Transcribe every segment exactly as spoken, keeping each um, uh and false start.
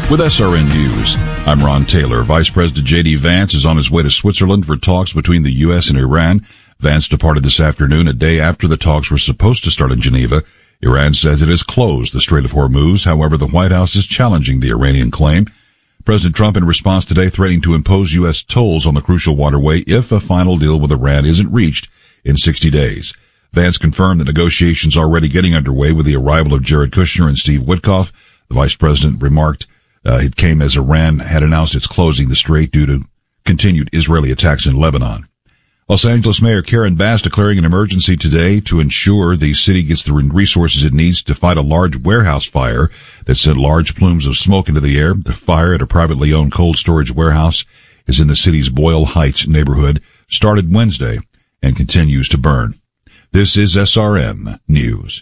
With S R N News, I'm Ron Taylor. Vice President J D. Vance is on his way to Switzerland for talks between the U S and Iran. Vance departed this afternoon, a day after the talks were supposed to start in Geneva. Iran says it has closed the Strait of Hormuz. However, the White House is challenging the Iranian claim. President Trump, in response today, threatening to impose U S tolls on the crucial waterway if a final deal with Iran isn't reached in sixty days. Vance confirmed that negotiations are already getting underway with the arrival of Jared Kushner and Steve Witkoff. The vice president remarked uh, it came as Iran had announced it's closing the strait due to continued Israeli attacks in Lebanon. Los Angeles Mayor Karen Bass declaring an emergency today to ensure the city gets the resources it needs to fight a large warehouse fire that sent large plumes of smoke into the air. The fire at a privately owned cold storage warehouse is in the city's Boyle Heights neighborhood, started Wednesday and continues to burn. This is S R N News.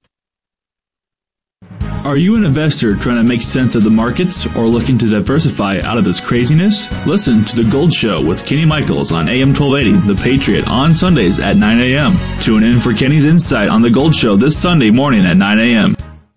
Are you an investor trying to make sense of the markets or looking to diversify out of this craziness? Listen to The Gold Show with Kenny Michaels on A M twelve eighty, The Patriot, on Sundays at nine a.m. Tune in for Kenny's insight on The Gold Show this Sunday morning at nine a.m.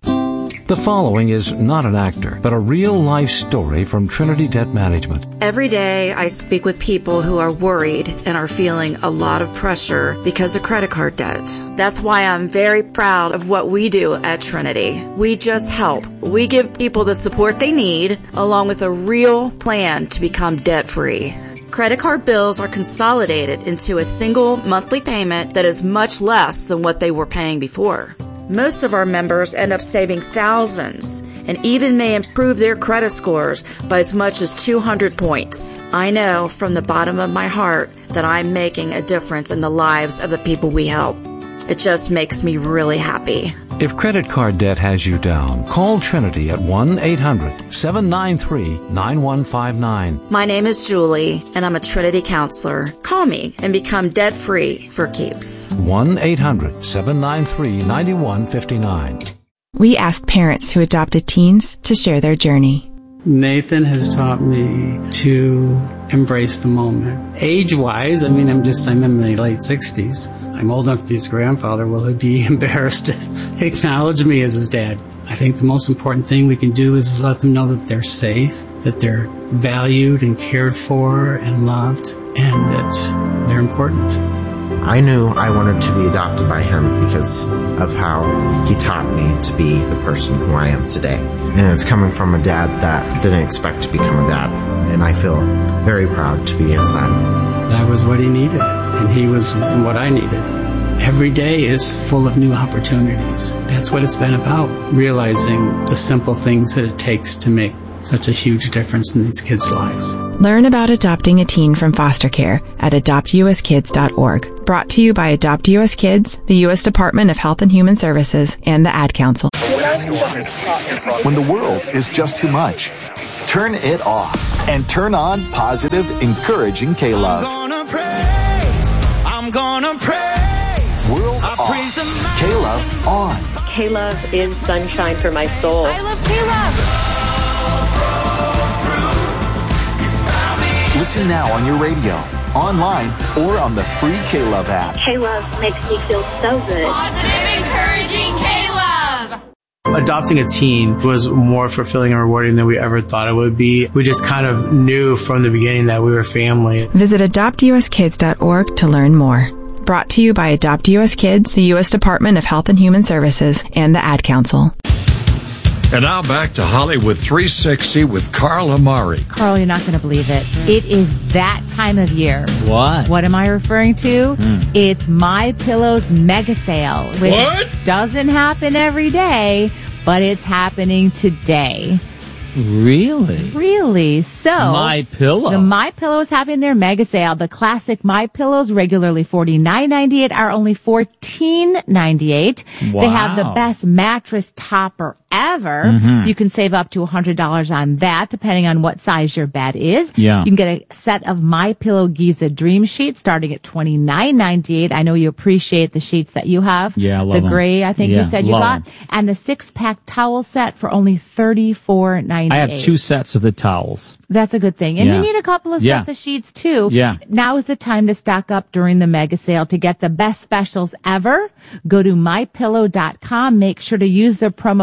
The following is not an actor, but a real-life story from Trinity Debt Management. Every day I speak with people who are worried and are feeling a lot of pressure because of credit card debt. That's why I'm very proud of what we do at Trinity. We just help. We give people the support they need, along with a real plan to become debt-free. Credit card bills are consolidated into a single monthly payment that is much less than what they were paying before. Most of our members end up saving thousands and even may improve their credit scores by as much as two hundred points. I know from the bottom of my heart that I'm making a difference in the lives of the people we help. It just makes me really happy. If credit card debt has you down, call Trinity at one eight hundred seven nine three nine one five nine. My name is Julie, and I'm a Trinity counselor. Call me and become debt-free for keeps. one eight hundred seven nine three nine one five nine. We asked parents who adopted teens to share their journey. Nathan has taught me to embrace the moment. Age-wise, I mean, I'm just, I'm in my late sixties. I'm old enough to be his grandfather. Will he be embarrassed to acknowledge me as his dad? I think the most important thing we can do is let them know that they're safe, that they're valued and cared for and loved, and that they're important. I knew I wanted to be adopted by him because of how he taught me to be the person who I am today. And it's coming from a dad that didn't expect to become a dad. And I feel very proud to be his son. That was what he needed, and he was what I needed. Every day is full of new opportunities. That's what it's been about, realizing the simple things that it takes to make such a huge difference in these kids' lives. Learn about adopting a teen from foster care at adopt u s kids dot org. Brought to you by Adopt U S Kids, the U S Department of Health and Human Services, and the Ad Council. When the world is just too much, turn it off and turn on positive, encouraging K-Love. I'm gonna praise, I'm gonna praise. World I off, praise K-Love on. K-Love is sunshine for my soul. I love K-Love. Listen now on your radio, online, or on the free K-Love app. K-Love makes me feel so good. Positive, encouraging K-Love. Adopting a teen was more fulfilling and rewarding than we ever thought it would be. We just kind of knew from the beginning that we were family. Visit adopt u s kids dot org to learn more. Brought to you by Adopt U S Kids, the U S Department of Health and Human Services, and the Ad Council. And now back to Hollywood three sixty with Carl Amari. Carl, you're not going to believe it. It is that time of year. What? What am I referring to? Mm. It's MyPillow's mega sale. Which What? doesn't happen every day, but it's happening today. Really? Really? So MyPillow. The MyPillow is having their mega sale. The classic MyPillows, regularly forty-nine ninety-eight, are only fourteen ninety-eight. Wow. They have the best mattress topper ever. Mm-hmm. You can save up to one hundred dollars on that, depending on what size your bed is. Yeah. You can get a set of MyPillow Giza Dream Sheets starting at twenty-nine ninety-eight. I know you appreciate the sheets that you have. Yeah, I love The them. gray, I think Yeah, you said you love got. them. And the six-pack towel set for only thirty-four ninety-eight. I have two sets of the towels. That's a good thing. And Yeah. you need a couple of Yeah. sets of sheets too. Yeah. Now is the time to stock up during the mega sale to get the best specials ever. Go to my pillow dot com. Make sure to use the promo code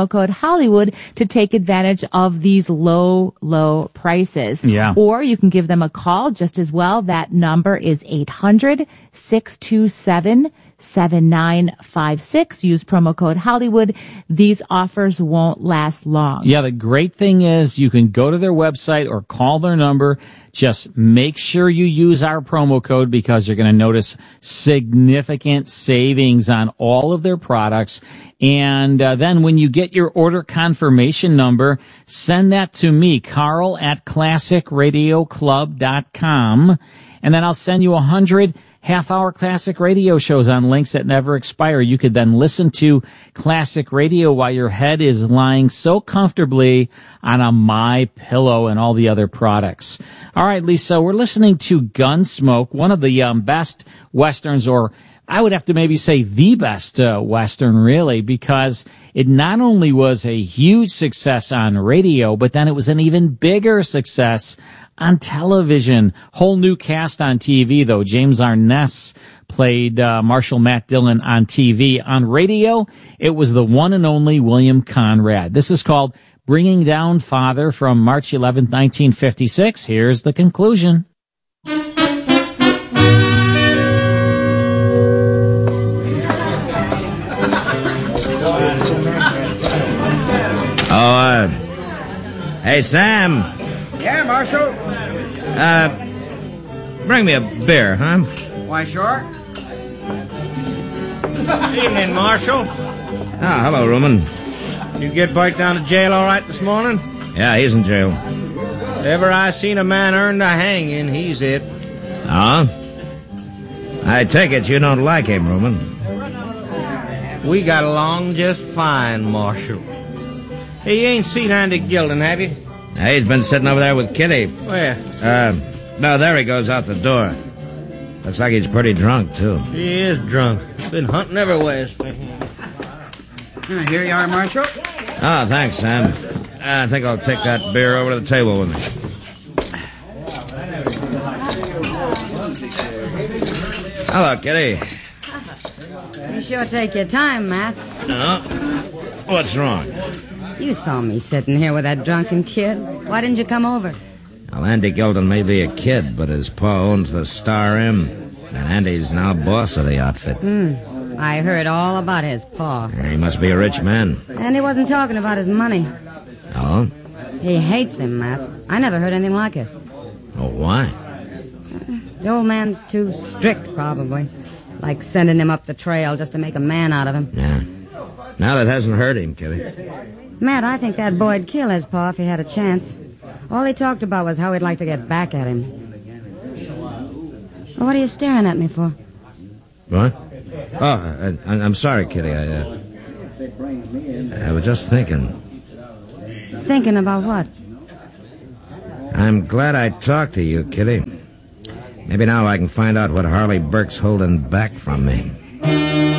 Hollywood to take advantage of these low, low prices. Yeah. Or you can give them a call just as well. That number is eight hundred, six two seven, seven nine five six. Use promo code Hollywood. These offers won't last long. Yeah, the great thing is you can go to their website or call their number. Just make sure you use our promo code because you're going to notice significant savings on all of their products. And uh, then when you get your order confirmation number, send that to me, Carl at classic radio club dot com. And then I'll send you a hundred half-hour classic radio shows on links that never expire. You could then listen to classic radio while your head is lying so comfortably on a My Pillow and all the other products. All right, Lisa, we're listening to Gunsmoke, one of the um, best Westerns, or I would have to maybe say the best uh, Western, really, because it not only was a huge success on radio, but then it was an even bigger success on television. Whole new cast on T V, though. James Arness played uh, Marshal Matt Dillon on T V. On radio, it was the one and only William Conrad. This is called Bringing Down Father from March eleventh, nineteen fifty-six. Here's the conclusion. Oh, uh, hey, Sam. Yeah, Marshal? Uh, bring me a beer, huh? Why, sure. Evening, Marshal. Ah, hello, Ruman. You get Bart down to jail all right this morning? Yeah, he's in jail. If ever I seen a man earned a hanging, he's it. Ah? I take it you don't like him, Ruman. We got along just fine, Marshal. Hey, you ain't seen Andy Gilden, have you? Yeah, he's been sitting over there with Kitty. Where? Uh, no, there he goes out the door. Looks like he's pretty drunk, too. He is drunk. Been hunting everywhere. Uh, here you are, Marshal. Ah, thanks, Sam. I think I'll take that beer over to the table with me. Hello, Kitty. You sure take your time, Matt. Uh, what's wrong? You saw me sitting here with that drunken kid. Why didn't you come over? Well, Andy Gilden may be a kid, but his pa owns the Star M, and Andy's now boss of the outfit. Hmm. I heard all about his pa. He must be a rich man. And he wasn't talking about his money. Oh? He hates him, Matt. I never heard anything like it. Oh, why? The old man's too strict, probably. Like sending him up the trail just to make a man out of him. Yeah. Now that hasn't hurt him, Kitty. Matt, I think that boy'd kill his pa if he had a chance. All he talked about was how he'd like to get back at him. Well, what are you staring at me for? What? Oh, I, I'm sorry, Kitty. I, uh, I was just thinking. Thinking about what? I'm glad I talked to you, Kitty. Maybe now I can find out what Harley Burke's holding back from me.